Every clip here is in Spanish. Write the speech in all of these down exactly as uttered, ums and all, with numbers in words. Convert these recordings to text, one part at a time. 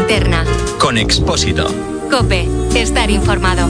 Linterna. Con Expósito. COPE. Estar informado.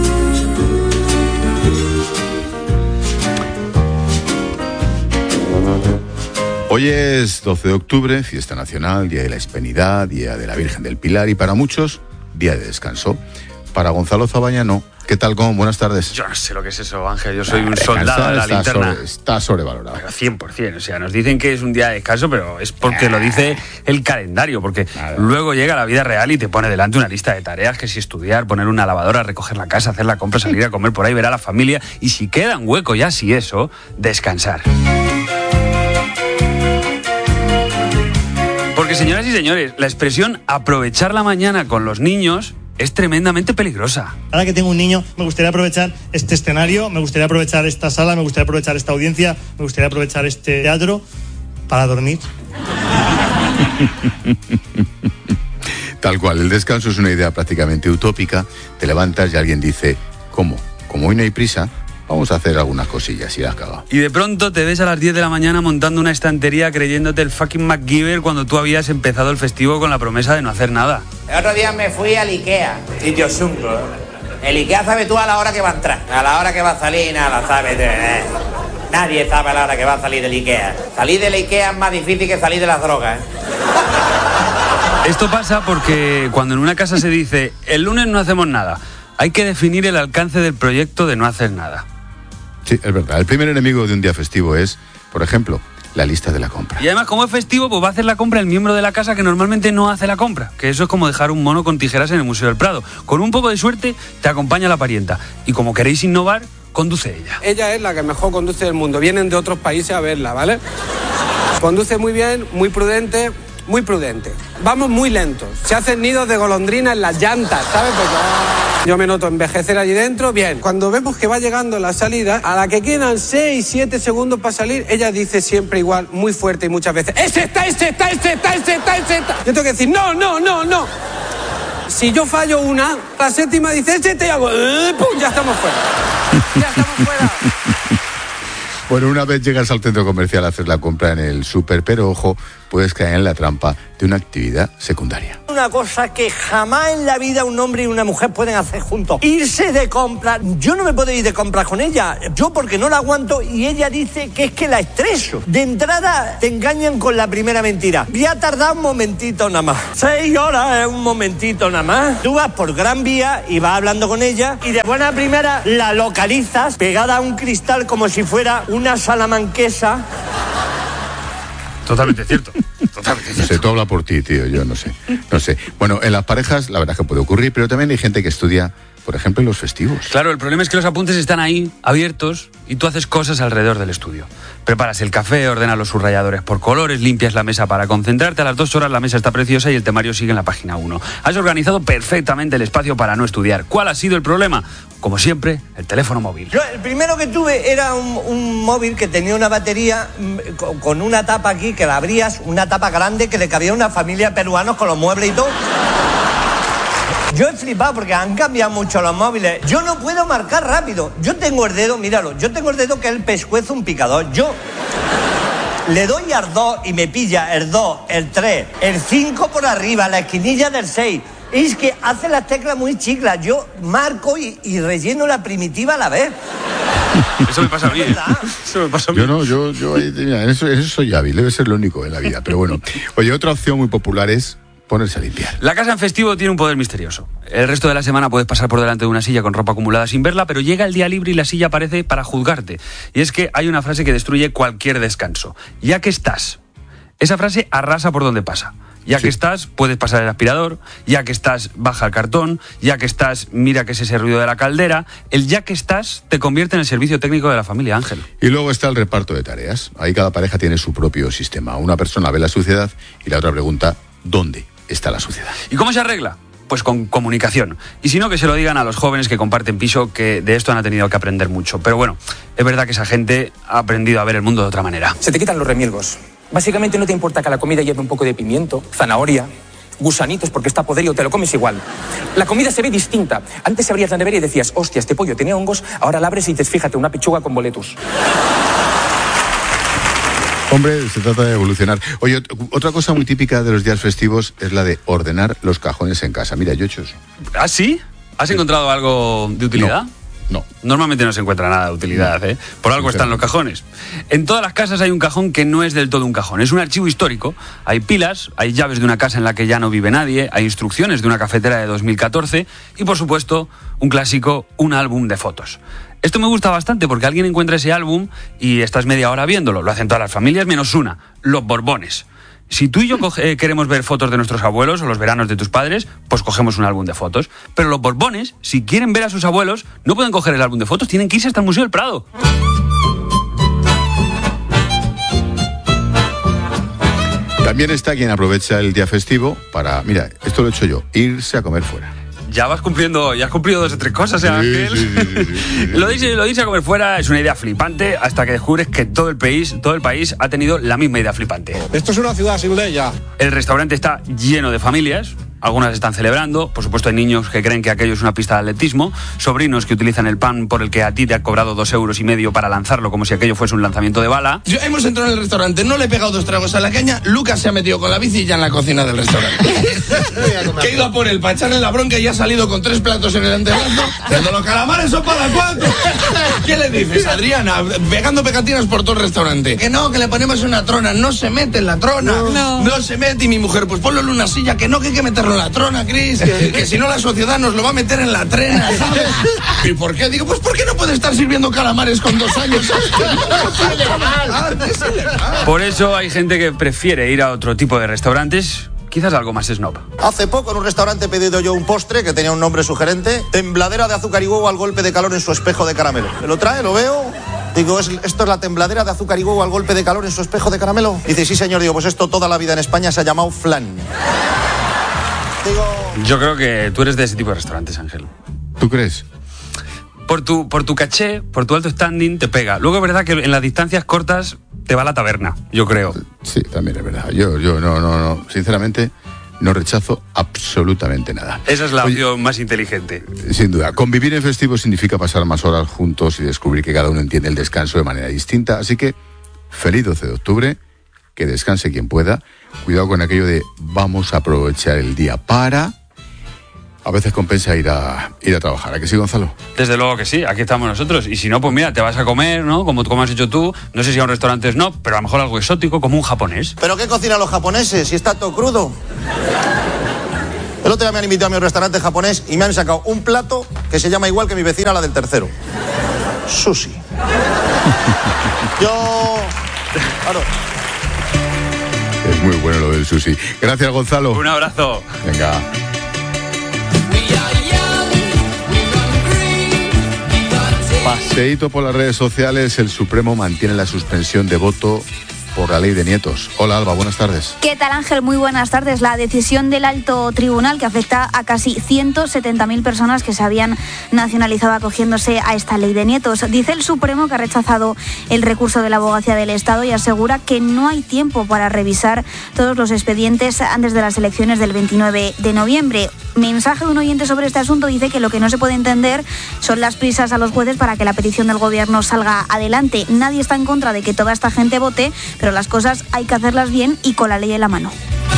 Hoy es doce de octubre, fiesta nacional, Día de la Hispanidad, Día de la Virgen del Pilar y para muchos, día de descanso. Para Gonzalo Zabaña no. ¿Qué tal, Gon? Buenas tardes. Yo no sé lo que es eso, Ángel. Yo soy un soldado de la está linterna. Sobre, está sobrevalorado. Pero cien por ciento. O sea, nos dicen que es un día de descanso, pero es porque lo dice el calendario. Porque Nada. luego llega la vida real y te pone delante una lista de tareas, que si estudiar, poner una lavadora, recoger la casa, hacer la compra, salir a comer por ahí, ver a la familia. Y si queda un hueco ya, si eso, descansar. Porque, señoras y señores, la expresión aprovechar la mañana con los niños es tremendamente peligrosa. Ahora que tengo un niño, me gustaría aprovechar este escenario, me gustaría aprovechar esta sala, me gustaría aprovechar esta audiencia, me gustaría aprovechar este teatro para dormir. Tal cual, el descanso es una idea prácticamente utópica. Te levantas y alguien dice, ¿cómo? Como hoy no hay prisa, vamos a hacer algunas cosillas y las cago. Y de pronto te ves a las diez de la mañana montando una estantería creyéndote el fucking MacGyver cuando tú habías empezado el festivo con la promesa de no hacer nada. El otro día me fui al Ikea, sitio chungo. El Ikea sabe tú a la hora que va a entrar, a la hora que va a salir, nada, sabe. Eh. Nadie sabe a la hora que va a salir del Ikea. Salir del Ikea es más difícil que salir de las drogas, ¿eh? Esto pasa porque cuando en una casa se dice, el lunes no hacemos nada, hay que definir el alcance del proyecto de no hacer nada. Sí, es verdad. El primer enemigo de un día festivo es, por ejemplo, la lista de la compra. Y además, como es festivo, pues va a hacer la compra el miembro de la casa que normalmente no hace la compra. Que eso es como dejar un mono con tijeras en el Museo del Prado. Con un poco de suerte, te acompaña la parienta. Y como queréis innovar, conduce ella. Ella es la que mejor conduce del mundo. Vienen de otros países a verla, ¿vale? Conduce muy bien, muy prudente, muy prudente. Vamos muy lentos. Se hacen nidos de golondrina en las llantas, ¿sabes? Porque yo me noto envejecer allí dentro. Bien, cuando vemos que va llegando la salida, a la que quedan seis, siete segundos para salir, ella dice siempre igual, muy fuerte y muchas veces, ¡ese está, ese está, ese está, ese está, ese está! Yo tengo que decir, no, no, no, no. Si yo fallo una, la séptima dice, ese te hago, ¡pum! Ya estamos fuera. Ya estamos fuera. Bueno, una vez llegas al centro comercial a hacer la compra en el súper, pero ojo, puedes caer en la trampa de una actividad secundaria. Una cosa que jamás en la vida un hombre y una mujer pueden hacer juntos. Irse de compras. Yo no me puedo ir de compras con ella. Yo porque no la aguanto y ella dice que es que la estreso. De entrada te engañan con la primera mentira. Voy a tardar un momentito nada más. Seis horas es un momentito nada más. Tú vas por Gran Vía y vas hablando con ella y de buena primera la localizas pegada a un cristal como si fuera una salamanquesa. Totalmente cierto. Totalmente cierto. No sé, tú habla por ti, tío, yo no sé. No sé. Bueno, en las parejas la verdad es que puede ocurrir, pero también hay gente que estudia, por ejemplo, en los festivos. Claro, el problema es que los apuntes están ahí, abiertos, y tú haces cosas alrededor del estudio. Preparas el café, ordenas los subrayadores por colores, limpias la mesa para concentrarte. A las dos horas la mesa está preciosa y el temario sigue en la página uno. Has organizado perfectamente el espacio para no estudiar. ¿Cuál ha sido el problema? Como siempre, el teléfono móvil. Yo, el primero que tuve era un, un móvil que tenía una batería con, con una tapa aquí, que la abrías, una tapa grande que le cabía a una familia peruanos con los muebles y todo. Yo he flipado porque han cambiado mucho los móviles. Yo no puedo marcar rápido. Yo tengo el dedo, míralo, yo tengo el dedo que es el pescuezo, un picador. Yo le doy al dos y me pilla el dos, el tres, el cinco por arriba, la esquinilla del seis. Es que hace las teclas muy chiclas. Yo marco y, y relleno la primitiva a la vez. Eso me pasa a mí. ¿eh? Eso me pasa a mí. Yo no, yo, yo mira, en eso, en eso soy hábil, debe ser lo único en la vida. Pero bueno, oye, otra opción muy popular es ponerse a limpiar. La casa en festivo tiene un poder misterioso. El resto de la semana puedes pasar por delante de una silla con ropa acumulada sin verla, pero llega el día libre y la silla aparece para juzgarte. Y es que hay una frase que destruye cualquier descanso. Ya que estás. Esa frase arrasa por donde pasa. Ya sí. que estás, puedes pasar el aspirador. Ya que estás, baja el cartón. Ya que estás, mira que es ese ruido de la caldera. El ya que estás te convierte en el servicio técnico de la familia, Ángel. Y luego está el reparto de tareas. Ahí cada pareja tiene su propio sistema. Una persona ve la suciedad y la otra pregunta, ¿dónde está la suciedad? ¿Y cómo se arregla? Pues con comunicación. Y si no, que se lo digan a los jóvenes que comparten piso, que de esto han tenido que aprender mucho. Pero bueno, es verdad que esa gente ha aprendido a ver el mundo de otra manera. Se te quitan los remilgos. Básicamente no te importa que la comida lleve un poco de pimiento, zanahoria, gusanitos porque está podrido, te lo comes igual. La comida se ve distinta. Antes abrías la nevera y decías, hostia, este pollo tenía hongos, ahora la abres y dices, fíjate, una pechuga con boletus. Hombre, se trata de evolucionar. Oye, otra cosa muy típica de los días festivos es la de ordenar los cajones en casa. Mira, yo he hecho eso. ¿Ah, sí? ¿Has encontrado algo de utilidad? No. No. Normalmente no se encuentra nada de utilidad, ¿eh? Por algo están los cajones. En todas las casas hay un cajón que no es del todo un cajón. Es un archivo histórico. Hay pilas, hay llaves de una casa en la que ya no vive nadie, hay instrucciones de una cafetera de dos mil catorce y, por supuesto, un clásico, un álbum de fotos. Esto me gusta bastante porque alguien encuentra ese álbum y estás media hora viéndolo. Lo hacen todas las familias menos una, los Borbones. Si tú y yo coge, eh, queremos ver fotos de nuestros abuelos o los veranos de tus padres, pues cogemos un álbum de fotos. Pero los Borbones, si quieren ver a sus abuelos, no pueden coger el álbum de fotos, tienen que irse hasta el Museo del Prado. También está quien aprovecha el día festivo para, mira, esto lo he hecho yo, irse a comer fuera. Ya vas cumpliendo, ya has cumplido dos o tres cosas, ¿eh, Sí, Ángel? sí, sí, sí, sí, sí. Lo de irse, lo de irse a comer fuera es una idea flipante hasta que descubres que todo el país, todo el país ha tenido la misma idea flipante. Esto es una ciudad sin ley ya. El restaurante está lleno de familias. Algunas están celebrando, por supuesto hay niños que creen que aquello es una pista de atletismo, sobrinos que utilizan el pan por el que a ti te ha cobrado dos euros y medio para lanzarlo como si aquello fuese un lanzamiento de bala. Yo, hemos entrado en el restaurante, no le he pegado dos tragos a la caña, Lucas se ha metido con la bici ya en la cocina del restaurante. Que he ido a por él para echarle la bronca y ha salido con tres platos en el antebrazo, diciendo los calamares son para cuatro. ¿Qué le dices, Adriana? Pegando pegatinas por todo el restaurante. Que no, que le ponemos una trona, no se mete en la trona. No, no se mete, y mi mujer, pues ponlo en una silla, que no, que hay que meterlo en la trona, Cris, que, que si no la sociedad nos lo va a meter en la trena, ¿sabes? ¿Y por qué? Digo, pues ¿por qué no puede estar sirviendo calamares con dos años? Por eso hay gente que prefiere ir a otro tipo de restaurantes, quizás algo más snob. Hace poco en un restaurante he pedido yo un postre que tenía un nombre sugerente, tembladera de azúcar y huevo al golpe de calor en su espejo de caramelo. Me lo trae, lo veo, digo, ¿es, ¿esto es la tembladera de azúcar y huevo al golpe de calor en su espejo de caramelo? Dice, sí señor, digo, pues esto toda la vida en España se ha llamado flan. Digo... Yo creo que tú eres de ese tipo de restaurantes, Ángel. ¿Tú crees? Por tu, por tu caché, por tu alto standing, te pega. Luego es verdad que en las distancias cortas te va a la taberna, yo creo. Sí, también es verdad. Yo, yo no, no, no. Sinceramente, no rechazo absolutamente nada. Esa es la Oye, opción más inteligente. Sin duda. Convivir en festivo significa pasar más horas juntos y descubrir que cada uno entiende el descanso de manera distinta. Así que, feliz doce de octubre, que descanse quien pueda. Cuidado con aquello de vamos a aprovechar el día para... A veces compensa ir a ir a trabajar. ¿A que sí, Gonzalo? Desde luego que sí, aquí estamos nosotros. Y si no, pues mira, te vas a comer, ¿no? Como, como has hecho tú. No sé si a un restaurante no, pero a lo mejor algo exótico, como un japonés. ¿Pero qué cocinan los japoneses si está todo crudo? El otro día me han invitado a mi restaurante japonés y me han sacado un plato que se llama igual que mi vecina, la del tercero. Sushi. Yo... Claro. Es muy bueno lo del sushi. Gracias, Gonzalo. Un abrazo. Venga. Paseíto por las redes sociales, el Supremo mantiene la suspensión de voto por la ley de nietos. Hola, Alba, buenas tardes. ¿Qué tal, Ángel? Muy buenas tardes. La decisión del alto tribunal que afecta a casi ciento setenta mil personas que se habían nacionalizado acogiéndose a esta ley de nietos. Dice el Supremo que ha rechazado el recurso de la Abogacía del Estado y asegura que no hay tiempo para revisar todos los expedientes antes de las elecciones del veintinueve de noviembre. Mensaje de un oyente sobre este asunto dice que lo que no se puede entender son las prisas a los jueces para que la petición del gobierno salga adelante. Nadie está en contra de que toda esta gente vote, pero las cosas hay que hacerlas bien y con la ley en la mano.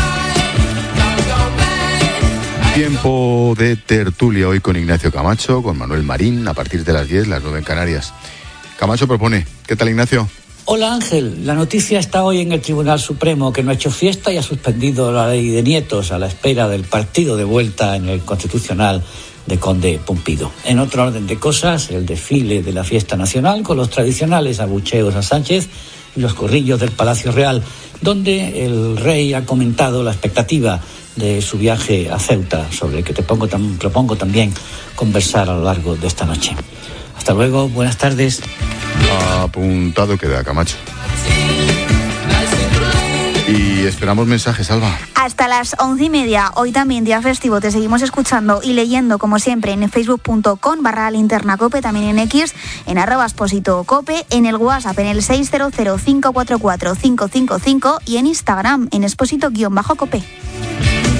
Tiempo de tertulia hoy con Ignacio Camacho, con Manuel Marín, a partir de las diez, las nueve en Canarias. Camacho propone. ¿Qué tal, Ignacio? Hola, Ángel. La noticia está hoy en el Tribunal Supremo, que no ha hecho fiesta y ha suspendido la ley de nietos a la espera del partido de vuelta en el Constitucional de Conde Pumpido. En otro orden de cosas, el desfile de la fiesta nacional con los tradicionales abucheos a Sánchez y los corrillos del Palacio Real, donde el rey ha comentado la expectativa de su viaje a Ceuta, sobre el que te pongo tam- propongo también conversar a lo largo de esta noche. Hasta luego, buenas tardes. Apuntado queda, Camacho. Y esperamos mensajes, Alba. Hasta las once y media, hoy también día festivo, te seguimos escuchando y leyendo como siempre en facebook.com barra linterna cope, también en X, en arroba exposito cope, en el WhatsApp en el seis cero cero cinco cuatro cuatro cinco cinco cinco y en Instagram en exposito guión bajo cope.